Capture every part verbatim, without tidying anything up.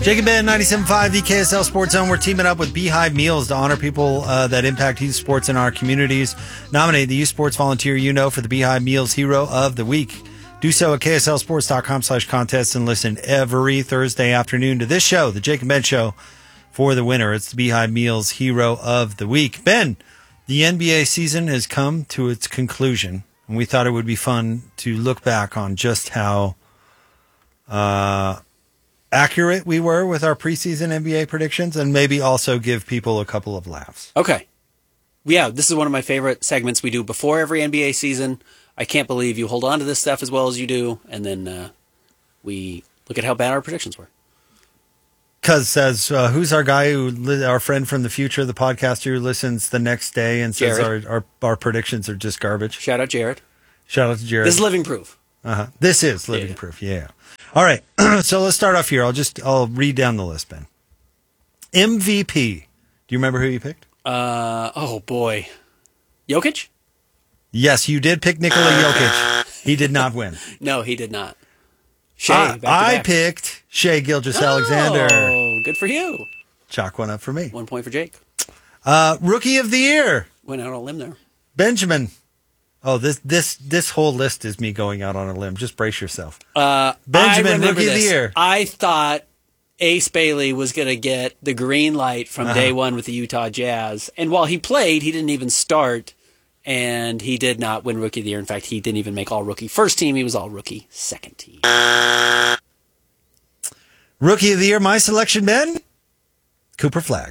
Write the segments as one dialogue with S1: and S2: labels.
S1: Jake and Ben, ninety-seven point five, the K S L Sports Zone. We're teaming up with Beehive Meals to honor people uh, that impact youth sports in our communities. Nominate the youth sports volunteer you know for the Beehive Meals Hero of the Week. Do so at kslsports.com slash contest and listen every Thursday afternoon to this show, the Jake and Ben Show, for the winner. It's the Beehive Meals Hero of the Week. Ben, the N B A season has come to its conclusion, and we thought it would be fun to look back on just how uh, accurate we were with our preseason N B A predictions, and maybe also give people a couple of laughs.
S2: Okay. Yeah, this is one of my favorite segments we do before every N B A season. I can't believe you hold on to this stuff as well as you do, and then uh, we look at how bad our predictions were.
S1: Because says, uh, who's our guy who, li- our friend from the future, the podcaster who listens the next day and says our, our our predictions are just garbage?
S2: Shout out Jared.
S1: Shout out to Jared.
S2: This is living proof.
S1: Uh-huh. This is living
S2: Yeah.
S1: proof, yeah. All right, so let's start off here. I'll just, I'll read down the list, Ben. M V P. Do you remember who you picked?
S2: Uh, oh, boy. Jokic?
S1: Yes, you did pick Nikola Jokic. He did not win.
S2: No, he did not. Shea,
S1: I,
S2: back to
S1: I
S2: back.
S1: picked Shea Gilgeous-Alexander.
S2: Oh, good for you.
S1: Chalk one up for me.
S2: One point for Jake.
S1: Uh, Rookie of the Year,
S2: Went out on a limb there.
S1: Benjamin. Oh, this this this whole list is me going out on a limb. Just brace yourself.
S2: Uh,
S1: Benjamin,
S2: I remember
S1: Rookie of the
S2: this.
S1: Year.
S2: I thought Ace Bailey was going to get the green light from
S1: Uh-huh.
S2: day one with the Utah Jazz. And while he played, he didn't even start. And he did not win Rookie of the Year. In fact, he didn't even make all-rookie first team. He was all-rookie second team.
S1: Rookie of the Year, my selection, Ben? Cooper Flagg.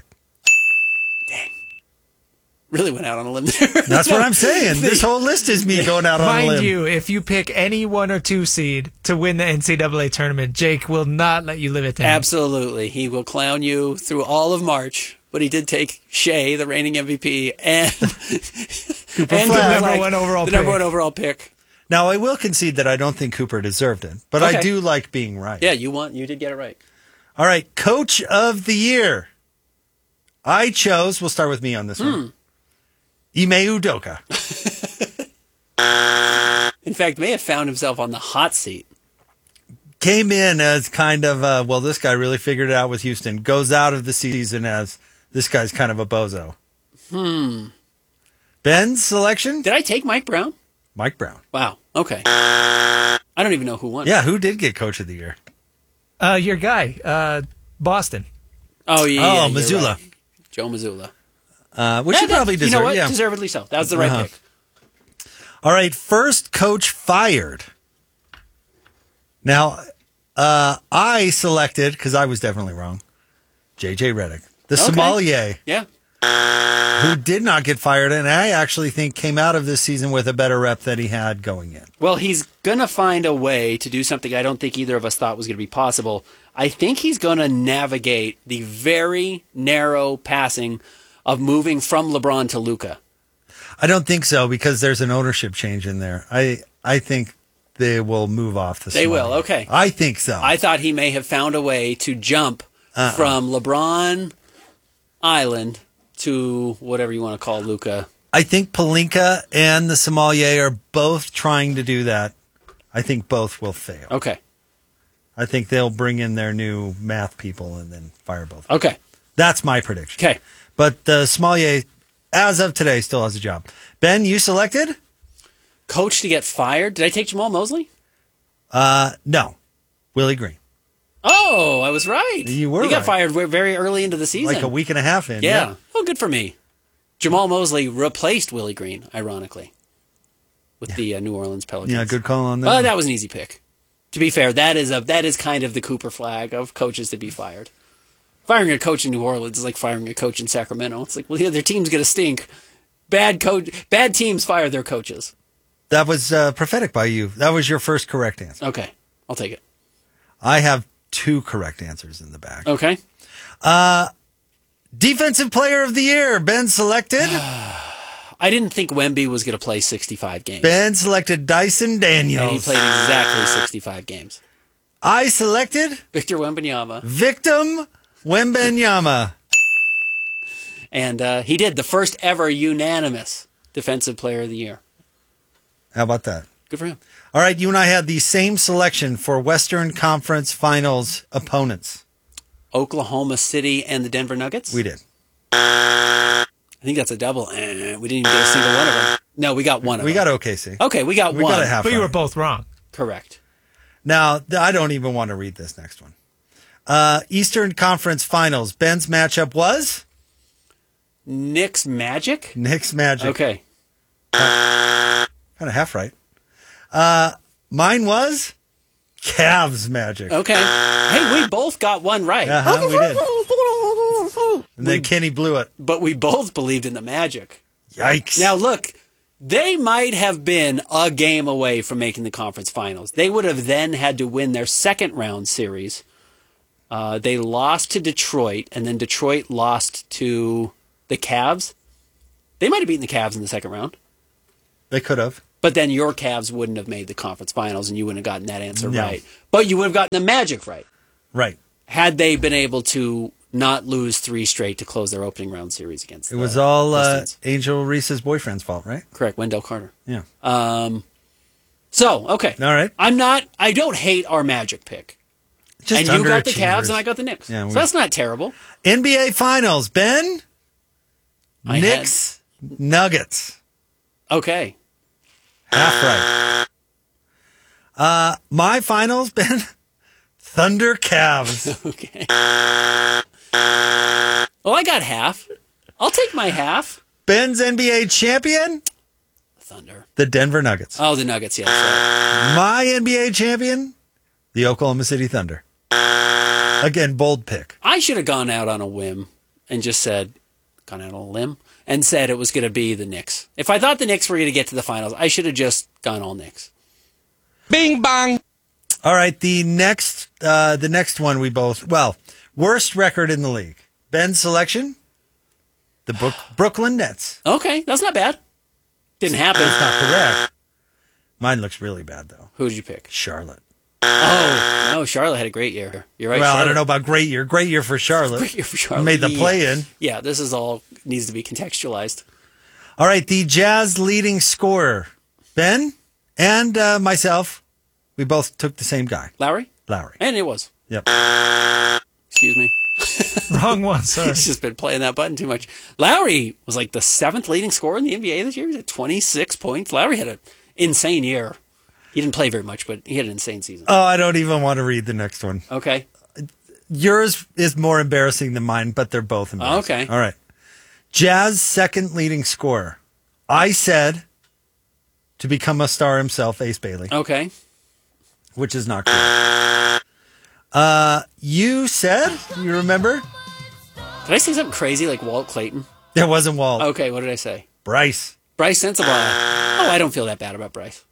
S2: Really went out on a limb there.
S1: That's what I'm saying. This whole list is me going out on a
S3: Mind
S1: limb.
S3: you, if you pick any one or two seed to win the N C double A tournament, Jake will not let you live it down.
S2: Absolutely. He will clown you through all of March. But he did take Shea, the reigning M V P, and, and
S1: Flagg.
S3: The number one overall
S2: the number
S3: pick.
S2: one overall pick.
S1: Now, I will concede that I don't think Cooper deserved it, but I
S2: Okay.
S1: do like being right.
S2: Yeah, you won. You did get it right.
S1: All right, Coach of the Year. I chose, we'll start with me on this
S2: Hmm.
S1: one, Ime Udoka.
S2: In fact, may have found himself on the hot seat.
S1: Came in as kind of, uh, well, this guy really figured it out with Houston. Goes out of the season as, this guy's kind of a bozo.
S2: Hmm.
S1: Ben's selection?
S2: Did I take Mike Brown?
S1: Mike Brown.
S2: Wow. Okay. I don't even know who won.
S1: Yeah, who did get Coach of the Year?
S3: Uh, your guy, uh, Boston.
S2: Oh, yeah.
S1: Oh,
S2: yeah, you're
S1: Missoula.
S2: right. Joe Missoula.
S1: Uh, which
S2: Yeah,
S1: he
S2: that-
S1: probably deserved.
S2: You know what?
S1: Yeah.
S2: Deservedly so. That was the right
S1: Uh-huh.
S2: pick.
S1: All right, first coach fired. Now, uh, I selected, because I was definitely wrong, J J Redick, the
S2: Okay.
S1: sommelier,
S2: Yeah.
S1: who did not get fired, and I actually think came out of this season with a better rep than he had going in.
S2: Well, he's going to find a way to do something I don't think either of us thought was going to be possible. I think he's going to navigate the very narrow passing of moving from LeBron to Luka.
S1: I don't think so, because there's an ownership change in there. I I think they will move off the
S2: They will,
S1: sommelier.
S2: okay.
S1: I think so.
S2: I thought he may have found a way to jump
S1: Uh-uh.
S2: from LeBron Island to whatever you want to call Luka.
S1: I think Pelinka and the sommelier are both trying to do that. I think both will fail.
S2: Okay.
S1: I think they'll bring in their new math people and then fire both.
S2: Okay.
S1: That's my prediction.
S2: Okay.
S1: But the sommelier, as of today, still has a job. Ben, you selected?
S2: Coach to get fired? Did I take Jamal Mosley?
S1: Uh, no. Willie Green.
S2: Oh, I was right.
S1: You were
S2: He got
S1: right.
S2: fired ve- very early into the season.
S1: Like a week and a half in.
S2: Yeah. Oh, good for me. Jamal Mosley replaced Willie Green, ironically, with the uh, New Orleans Pelicans.
S1: Yeah, good call on that.
S2: Well, that was an easy pick. To be fair, that is a that is kind of the Cooper flag of coaches to be fired. Firing a coach in New Orleans is like firing a coach in Sacramento. It's like, well, yeah, their team's going to stink. Bad coach, bad teams fire their coaches.
S1: That was uh, prophetic by you. That was your first correct answer.
S2: Okay, I'll take it.
S1: I have two correct answers in the back.
S2: Okay.
S1: Uh, Defensive Player of the Year. Ben selected.
S2: I didn't think Wemby was going to play sixty-five games.
S1: Ben selected Dyson Daniels.
S2: And he played exactly sixty-five games.
S1: I selected
S2: Victor Wembanyama.
S1: Victim Wembanyama.
S2: And uh, he did the first ever unanimous Defensive Player of the Year.
S1: How about that?
S2: Good for him.
S1: All right, you and I had the same selection for Western Conference Finals opponents.
S2: Oklahoma City and the Denver Nuggets?
S1: We did.
S2: I think that's a double. Eh, we didn't even get a single one of them. No, we got one of
S1: We
S2: them.
S1: got O K C.
S2: Okay, we got
S1: We
S2: one.
S1: got a half
S3: But you
S1: right.
S3: were both wrong.
S2: Correct.
S1: Now, th- I don't even want to read this next one. Uh, Eastern Conference Finals. Ben's matchup was
S2: Knicks Magic?
S1: Knicks Magic.
S2: Okay.
S1: Kind of half right. Uh, mine was Cavs Magic.
S2: Okay. Hey, we both got one right.
S1: Uh-huh, we did. And then Kenny blew it.
S2: But we both believed in the Magic.
S1: Yikes.
S2: Now, look, they might have been a game away from making the conference finals. They would have then had to win their second round series. Uh, they lost to Detroit, and then Detroit lost to the Cavs. They might have beaten the Cavs in the second round.
S1: They could have.
S2: But then your Cavs wouldn't have made the conference finals, and you wouldn't have gotten that answer
S1: No.
S2: right. But you would have gotten the Magic right.
S1: Right.
S2: Had they been able to not lose three straight to close their opening round series against
S1: It
S2: the
S1: was all uh,
S2: Pistons.
S1: Angel Reese's boyfriend's fault, right?
S2: Correct, Wendell Carter.
S1: Yeah.
S2: Um, so, okay.
S1: All right.
S2: I'm not, I don't hate our Magic pick.
S1: Just
S2: and you got the Cavs
S1: underachievers.
S2: and I got the Knicks.
S1: Yeah, we-
S2: so that's not terrible.
S1: N B A Finals. Ben?
S2: I
S1: Knicks Nuggets.
S2: Okay.
S1: Half right. Uh, my finals, Ben? Thunder Cavs.
S2: Okay. Well, I got half. I'll take my half.
S1: Ben's N B A champion?
S2: Thunder.
S1: The Denver Nuggets.
S2: Oh, the Nuggets, yes. Right.
S1: My N B A champion? The Oklahoma City Thunder. Again, bold pick.
S2: I should have gone out on a whim and just said, gone out on a limb, and said it was going to be the Knicks. If I thought the Knicks were going to get to the finals, I should have just gone all Knicks.
S3: Bing bong.
S1: All right, the next, uh, the next one we both, well, worst record in the league. Ben's selection? The Brook, Brooklyn Nets.
S2: Okay, that's not bad. Didn't happen.
S1: That's not correct. Mine looks really bad, though.
S2: Who did you pick?
S1: Charlotte.
S2: Oh, no, Charlotte had a great year. You're right.
S1: Well, I
S2: Charlotte.
S1: don't know about great year. Great year for Charlotte.
S2: Great year for Charlotte.
S1: Made the
S2: Yeah.
S1: play-in.
S2: Yeah, this is all needs to be contextualized.
S1: All right, the Jazz leading scorer. Ben and uh, myself, we both took the same guy,
S2: Lowry?
S1: Lowry.
S2: And it was.
S1: Yep.
S2: Excuse me.
S3: Wrong one, sorry.
S2: He's just been playing that button too much. Lowry was like the seventh leading scorer in the N B A this year. He had twenty-six points. Lowry had an insane year. He didn't play very much, but he had an insane season.
S1: Oh, I don't even want to read the next one.
S2: Okay.
S1: Yours is more embarrassing than mine, but they're both embarrassing.
S2: Okay.
S1: All right. Jazz second leading scorer. I said to become a star himself, Ace Bailey,
S2: Okay.
S1: which is not correct. Uh, you said, you remember?
S2: Did I say something crazy like Walt Clayton?
S1: There wasn't Walt.
S2: Okay, what did I say?
S1: Bryce.
S2: Bryce Sensabaugh. Oh, I don't feel that bad about Bryce.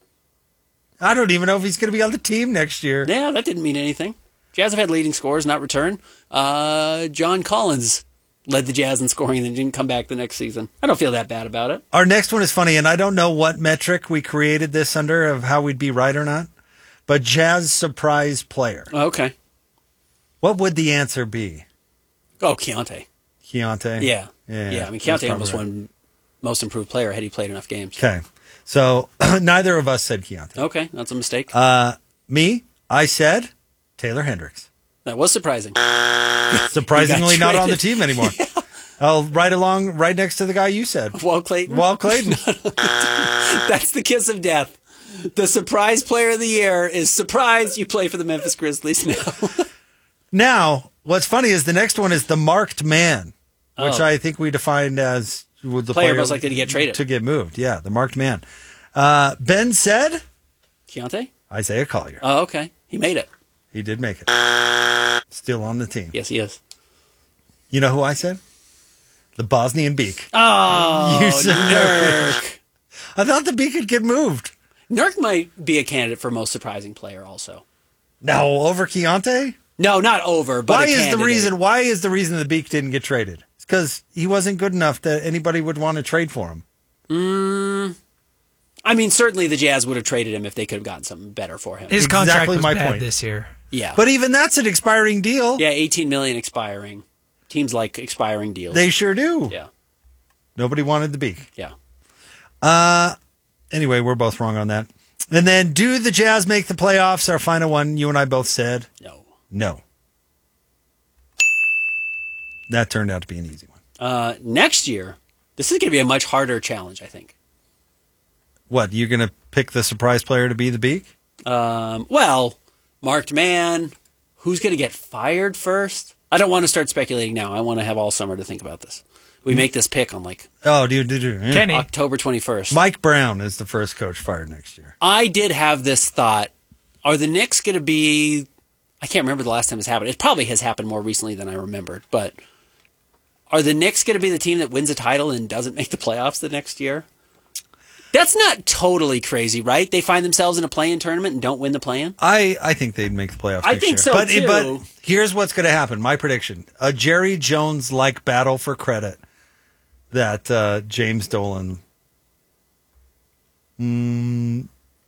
S1: I don't even know if he's going to be on the team next year.
S2: Yeah, that didn't mean anything. Jazz have had leading scorers not return. Uh, John Collins led the Jazz in scoring and then didn't come back the next season. I don't feel that bad about it.
S1: Our next one is funny, and I don't know what metric we created this under of how we'd be right or not, but Jazz surprise player.
S2: Okay.
S1: What would the answer be?
S2: Oh, Keontae.
S1: Keontae?
S2: Yeah.
S1: Yeah,
S2: Yeah, I mean,
S1: that's
S2: Keontae
S1: probably
S2: almost
S1: right.
S2: won most improved player had he played enough games.
S1: Okay. So neither of us said Keontae.
S2: Okay, that's a mistake.
S1: Uh, me, I said Taylor Hendricks.
S2: that was surprising.
S1: Surprisingly
S2: He got
S1: not on the
S2: traded.
S1: team anymore. I'll right along, right next to the guy you said.
S2: Walt Clayton.
S1: Walt Clayton.
S2: That's the kiss of death. The surprise player of the year is surprise you play for the Memphis Grizzlies now.
S1: Now, what's funny is the next one is the marked man, which
S2: Oh.
S1: I think we defined as with the
S2: Player
S1: player
S2: most likely to get traded.
S1: To get moved. Yeah, the marked man. Uh, Ben said
S2: Keontae?
S1: Isaiah Collier.
S2: Oh, okay. He made it.
S1: He did make it. Still on the team.
S2: Yes, he is.
S1: You know who I said? The Bosnian Beak.
S2: Oh,
S1: You said
S2: Nurk.
S1: I thought the Beak could get moved.
S2: Nurk might be a candidate for most surprising player also.
S1: No, over Keontae?
S2: No, not over, but
S1: Why
S2: a
S1: is the
S2: candidate.
S1: reason why is the reason the Beak didn't get traded? It's because he wasn't good enough that anybody would want to trade for him.
S2: Mm, I mean, certainly the Jazz would have traded him if they could have gotten something better for him.
S3: His contract
S1: Exactly
S3: was
S1: my
S3: bad
S1: point.
S3: this year.
S2: Yeah.
S1: But even that's an expiring deal.
S2: yeah, eighteen million expiring. Teams like expiring deals.
S1: They sure do.
S2: yeah.
S1: Nobody wanted the Beak.
S2: Yeah.
S1: Uh, anyway, we're both wrong on that. And then, do the Jazz make the playoffs? Our final one, you and I both said
S2: No.
S1: no. that turned out to be an easy one.
S2: Uh, next year, this is going to be a much harder challenge, I think.
S1: What, you're going to pick the surprise player to be the Beak?
S2: Um, well, marked man. Who's going to get fired first? I don't want to start speculating now. I want to have all summer to think about this. We make this pick on like
S1: Oh, dude, dude, dude. yeah.
S3: Kenny.
S2: October twenty-first.
S1: Mike Brown is the first coach fired next year.
S2: I did have this thought. Are the Knicks going to be... I can't remember the last time this happened. It probably has happened more recently than I remembered. But are the Knicks going to be the team that wins a title and doesn't make the playoffs the next year? That's not totally crazy, right? They find themselves in a play-in tournament and don't win the play-in?
S1: I, I think they'd make the playoffs
S2: I
S1: next
S2: think
S1: year.
S2: so,
S1: but,
S2: too.
S1: But here's what's going to happen. My prediction. A Jerry Jones-like battle for credit that uh, James Dolan mm,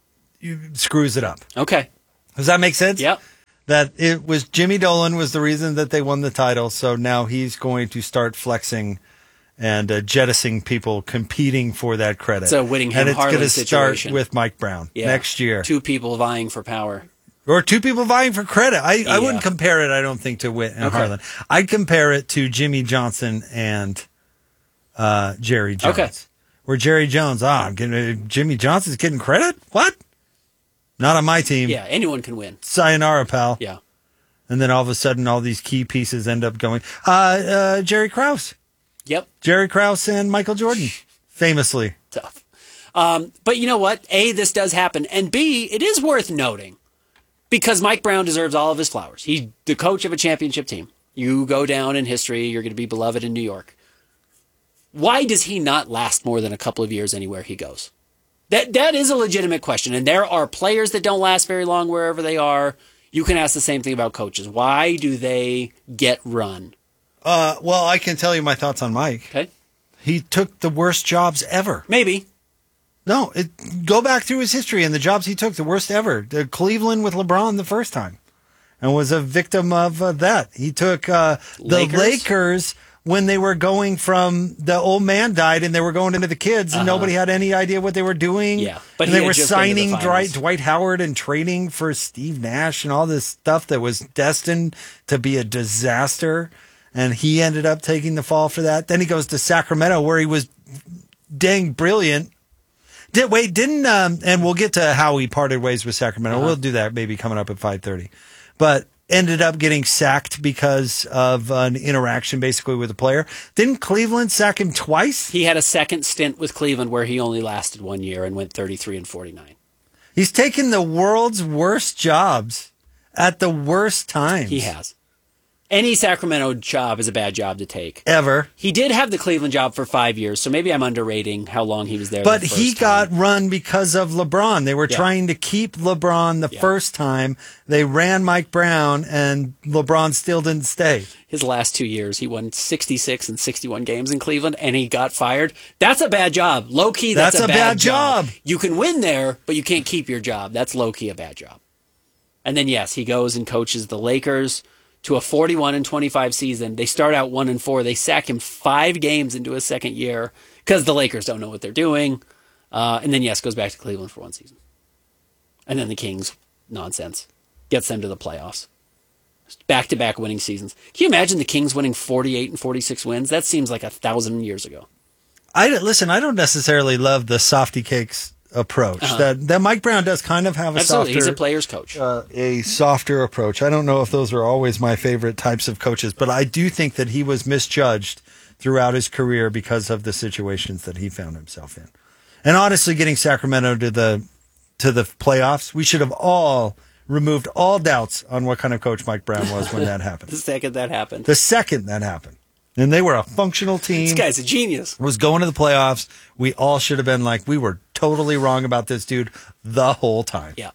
S1: screws it up.
S2: Okay.
S1: Does that make sense?
S2: Yep.
S1: That it was Jimmy Dolan was the reason that they won the title, so now he's going to start flexing and uh, jettisoning people competing for that credit.
S2: It's a Whittingham
S1: And it's
S2: Harlan
S1: going to start
S2: situation.
S1: with Mike Brown
S2: Yeah.
S1: next year.
S2: Two people vying for power.
S1: Or two people vying for credit. I,
S2: Yeah.
S1: I wouldn't compare it, I don't think, to Whit and
S2: Okay.
S1: Harlan. I'd compare it to Jimmy Johnson and uh, Jerry Jones.
S2: Okay.
S1: Where Jerry Jones, ah, I'm getting, uh, Jimmy Johnson's getting credit? What? Not on my team.
S2: Yeah, anyone can win.
S1: Sayonara, pal.
S2: Yeah.
S1: And then all of a sudden, all these key pieces end up going. Uh, uh, Jerry Krause.
S2: Yep.
S1: Jerry Krause and Michael Jordan, famously.
S2: Tough. Um, but you know what? A, this does happen. And B, it is worth noting because Mike Brown deserves all of his flowers. He's the coach of a championship team. You go down in history. You're going to be beloved in New York. Why does he not last more than a couple of years anywhere he goes? That That is a legitimate question. And there are players that don't last very long wherever they are. You can ask the same thing about coaches. Why do they get run?
S1: Uh, well, I can tell you my thoughts on Mike.
S2: Okay.
S1: He took the worst jobs ever.
S2: Maybe.
S1: No, it, go back through his history and the jobs he took, the worst ever. The Cleveland with LeBron the first time, and was a victim of uh, that. He took uh, the
S2: Lakers?
S1: Lakers when they were going from the old man died and they were going into the kids, and
S2: Uh-huh.
S1: nobody had any idea what they were doing.
S2: Yeah, but
S1: and
S2: he
S1: they
S2: had
S1: were
S2: just been to the
S1: signing
S2: finals.
S1: Dwight, Dwight Howard and trading for Steve Nash and all this stuff that was destined to be a disaster. And he ended up taking the fall for that. Then he goes to Sacramento, where he was dang brilliant. Did wait? Didn't um? And we'll get to how he parted ways with Sacramento.
S2: Uh-huh.
S1: We'll do that maybe coming up at five thirty. But ended up getting sacked because of an interaction, basically with a player. Didn't Cleveland sack him twice?
S2: He had a second stint with Cleveland where he only lasted one year and went thirty-three and forty-nine.
S1: He's taken the world's worst jobs at the worst times.
S2: He has. Any Sacramento job is a bad job to take.
S1: Ever.
S2: He did have the Cleveland job for five years, so maybe I'm underrating how long he was there.
S1: But
S2: the first
S1: he
S2: time.
S1: got run because of LeBron. They were
S2: Yeah.
S1: trying to keep LeBron the
S2: Yeah.
S1: first time. They ran Mike Brown, and LeBron still didn't stay.
S2: His last two years, he won sixty-six and sixty-one games in Cleveland, and he got fired. That's a bad job. Low key, that's,
S1: That's a bad job.
S2: You can win there, but you can't keep your job. That's low key a bad job. And then yes, he goes and coaches the Lakers to a forty-one and twenty-five season. They start out one and four. They sack him five games into his second year because the Lakers don't know what they're doing. Uh, and then yes, goes back to Cleveland for one season. And then the Kings nonsense gets them to the playoffs. Back-to-back winning seasons. Can you imagine the Kings winning forty-eight and forty-six wins? That seems like a thousand years ago.
S1: I don't- listen. I don't necessarily love the softy cakes approach
S2: Uh-huh.
S1: that that Mike Brown does. Kind of have a
S2: Absolutely, he's a
S1: softer,
S2: player's coach.
S1: uh, a softer approach. I don't know if those are always my favorite types of coaches, but I do think that he was misjudged throughout his career because of the situations that he found himself in. And honestly, getting Sacramento to the to the playoffs, we should have all removed all doubts on what kind of coach Mike Brown was when that
S2: the
S1: happened.
S2: second that happened.
S1: The second that happened, and they were a functional team.
S2: This guy's a genius.
S1: Was going to the playoffs. We all should have been like, we were totally wrong about this dude the whole time.
S2: Yeah.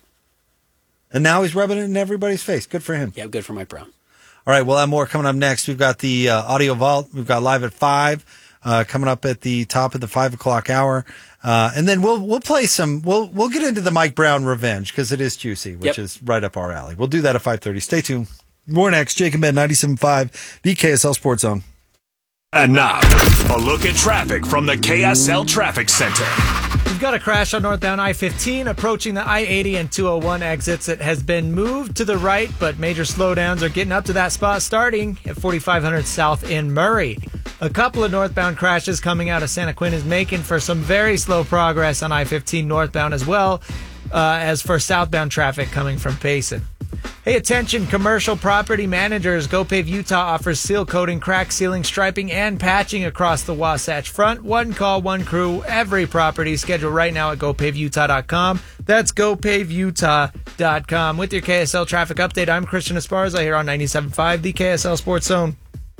S1: And now he's rubbing it in everybody's face. Good for him.
S2: Yeah, good for Mike Brown.
S1: All right, we'll have more coming up next. We've got the uh, Audio Vault. We've got Live at five uh, coming up at the top of the five o'clock hour. Uh, and then we'll we'll play some, we'll we'll get into the Mike Brown revenge because it is juicy, which
S2: Yep.
S1: is right up our alley. We'll do that at five thirty. Stay tuned. More next. Jake and Ben, ninety-seven point five, the K S L Sports Zone.
S4: And now, a look at traffic from the K S L Traffic Center.
S3: We've got a crash on northbound I fifteen approaching the I eighty and two oh one exits. It has been moved to the right, but major slowdowns are getting up to that spot starting at forty-five hundred south in Murray. A couple of northbound crashes coming out of Santa Quinn is making for some very slow progress on I fifteen northbound as well uh, as for southbound traffic coming from Payson. Hey, attention commercial property managers. GoPave Utah offers seal coating, crack sealing, striping, and patching across the Wasatch Front. One call, one crew, every property. Schedule right now at go pave utah dot com. That's go pave utah dot com. With your K S L traffic update, I'm Christian Esparza here on ninety-seven point five, the K S L Sports Zone.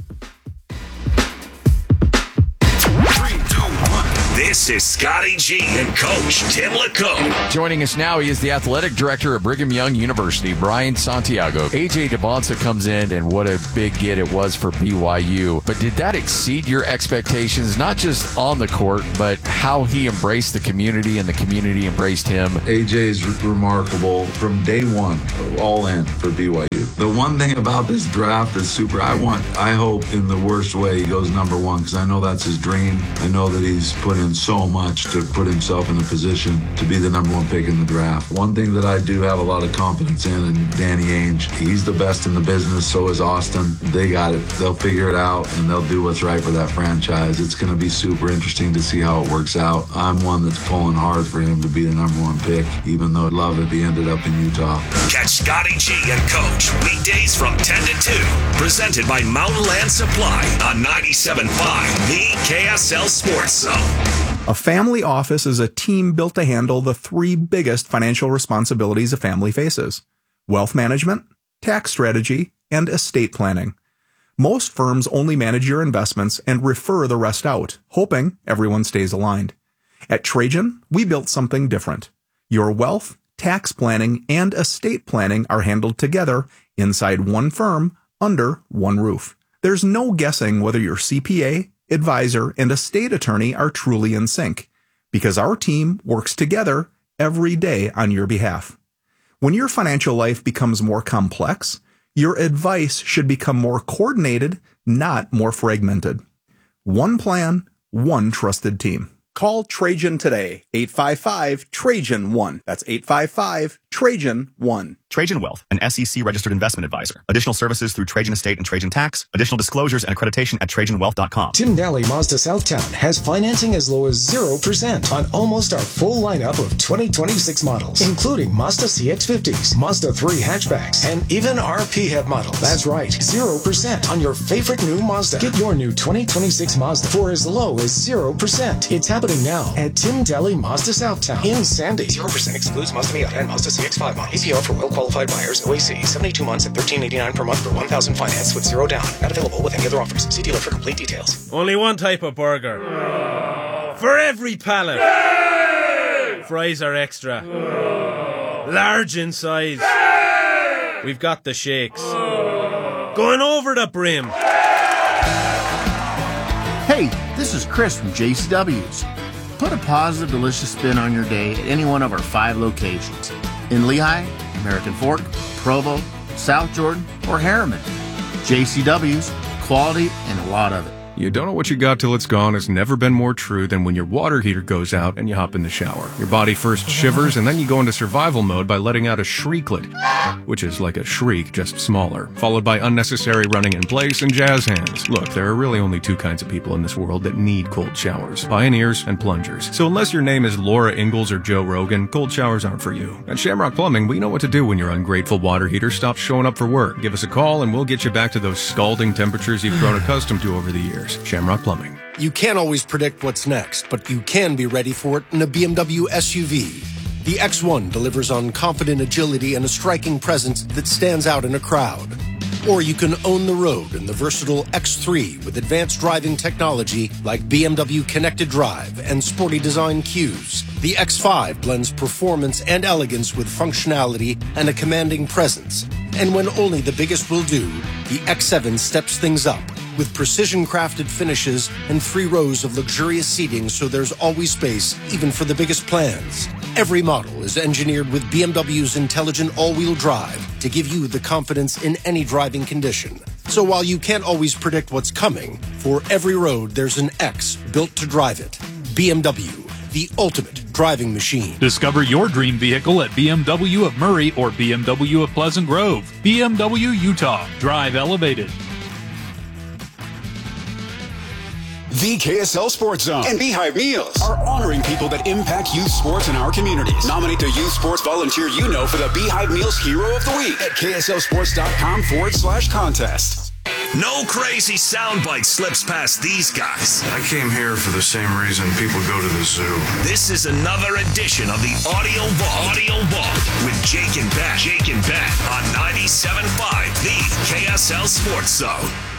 S4: This is Scotty G and Coach Tim LaComb.
S5: Joining us now, he is the athletic director at Brigham Young University, Brian Santiago. A J Devonta comes in, and what a big get it was for B Y U. But did that exceed your expectations, not just on the court, but how he embraced the community and the community embraced him?
S6: A J is remarkable from day one, all in for B Y U. The one thing about this draft is super, I want, I hope in the worst way he goes number one, because I know that's his dream. I know that he's put in so much to put himself in a position to be the number one pick in the draft. One thing that I do have a lot of confidence in, and Danny Ainge, he's the best in the business, so is Austin. They got it. They'll figure it out, and they'll do what's right for that franchise. It's going to be super interesting to see how it works out. I'm one that's pulling hard for him to be the number one pick, even though I'd love if he ended up in Utah.
S4: Catch Scotty G and Coach weekdays from ten to two. Presented by Mountain Land Supply on ninety-seven point five, the K S L Sports Zone.
S7: A family office is a team built to handle the three biggest financial responsibilities a family faces: wealth management, tax strategy, and estate planning. Most firms only manage your investments and refer the rest out, hoping everyone stays aligned. At Trajan, we built something different. Your wealth, tax planning, and estate planning are handled together inside one firm under one roof. There's no guessing whether your C P A, advisor, and estate attorney are truly in sync, because our team works together every day on your behalf. When your financial life becomes more complex, your advice should become more coordinated, not more fragmented. One plan, one trusted team. Call Trajan today, eight five five, Trajan one. That's eight five five, Trajan one.
S8: Trajan Wealth, an S E C-registered investment advisor. Additional services through Trajan Estate and Trajan Tax. Additional disclosures and accreditation at trajan wealth dot com.
S9: Tim Daly Mazda Southtown has financing as low as zero percent on almost our full lineup of twenty twenty-six models, including Mazda C X fifties, Mazda three hatchbacks, and even our P HEV models. That's right, zero percent on your favorite new Mazda. Get your new twenty twenty-six Mazda for as low as zero percent. It's happening now at Tim Daly Mazda Southtown in Sandy. zero percent excludes Mazda Miata and Mazda C X five models. A P R for well-qualified buyers. O A C, seventy-two months at thirteen eighty-nine per month for one thousand finance with zero down. Not available with any other offers. See dealer for complete details.
S10: Only one type of burger. For every pallet. Fries are extra. Large in size. We've got the shakes. Going over the brim.
S11: Hey, this is Chris from J C W's. Put a positive, delicious spin on your day at any one of our five locations. In Lehigh, American Fork, Provo, South Jordan, or Harriman. J C W's, quality and a lot of it.
S12: You don't know what you got till it's gone has never been more true than when your water heater goes out and you hop in the shower. Your body first shivers and then you go into survival mode by letting out a shrieklet, which is like a shriek, just smaller, followed by unnecessary running in place and jazz hands. Look, there are really only two kinds of people in this world that need cold showers: pioneers and plungers. So unless your name is Laura Ingalls or Joe Rogan, cold showers aren't for you. At Shamrock Plumbing, we know what to do when your ungrateful water heater stops showing up for work. Give us a call and we'll get you back to those scalding temperatures you've grown accustomed to over the years. Shamrock Plumbing.
S13: You can't always predict what's next, but you can be ready for it in a B M W S U V. The X one delivers on confident agility and a striking presence that stands out in a crowd. Or you can own the road in the versatile X three with advanced driving technology like B M W Connected Drive and sporty design cues. The X five blends performance and elegance with functionality and a commanding presence. And when only the biggest will do, the X seven steps things up with precision-crafted finishes and three rows of luxurious seating, so there's always space, even for the biggest plans. Every model is engineered with B M W's intelligent all-wheel drive to give you the confidence in any driving condition. So while you can't always predict what's coming, for every road there's an X built to drive it. B M W, the ultimate driving machine.
S14: Discover your dream vehicle at B M W of Murray or B M W of Pleasant Grove. B M W Utah. Drive elevated.
S15: The K S L Sports Zone and Beehive Meals are honoring people that impact youth sports in our communities. Nominate the youth sports volunteer you know for the Beehive Meals Hero of the Week at kslsports.com forward slash contest.
S4: No crazy soundbite slips past these guys.
S16: I came here for the same reason people go to the zoo.
S4: This is another edition of the Audio Vault. Audio Vault with Jake and Bat. Jake and Bat on ninety-seven point five, the K S L Sports Zone.